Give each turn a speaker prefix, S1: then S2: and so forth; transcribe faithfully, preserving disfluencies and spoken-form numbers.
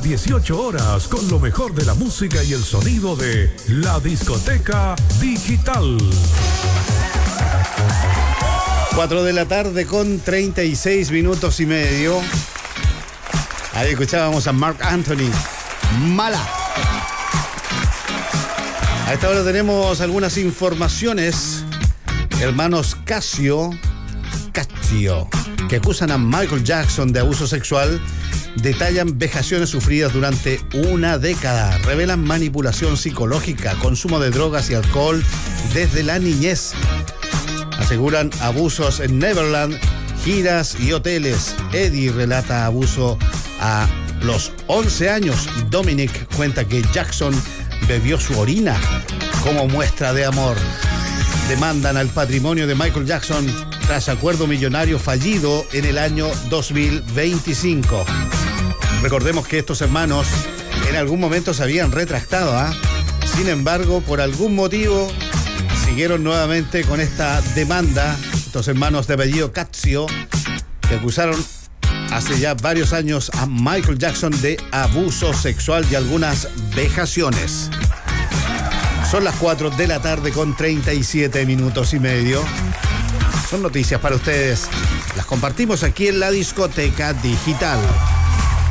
S1: dieciocho horas con lo mejor de la música y el sonido de La Discoteca Digital.
S2: cuatro de la tarde con treinta y seis minutos y medio. Ahí escuchábamos a Marc Anthony. Mala. A esta hora tenemos algunas informaciones. Hermanos Casio, Casio, que acusan a Michael Jackson de abuso sexual, detallan vejaciones sufridas durante una década, revelan manipulación psicológica, consumo de drogas y alcohol desde la niñez. Aseguran abusos en Neverland, giras y hoteles. Eddie relata abuso a los once años. Dominic cuenta que Jackson bebió su orina como muestra de amor. Demandan al patrimonio de Michael Jackson tras acuerdo millonario fallido en el año dos mil veinticinco. Recordemos que estos hermanos en algún momento se habían retractado, ¿eh? Sin embargo, por algún motivo siguieron nuevamente con esta demanda. Estos hermanos de apellido Casio, que acusaron hace ya varios años a Michael Jackson de abuso sexual y algunas vejaciones. Son las cuatro de la tarde con treinta y siete minutos y medio. Son noticias para ustedes. Las compartimos aquí en La Discoteca Digital.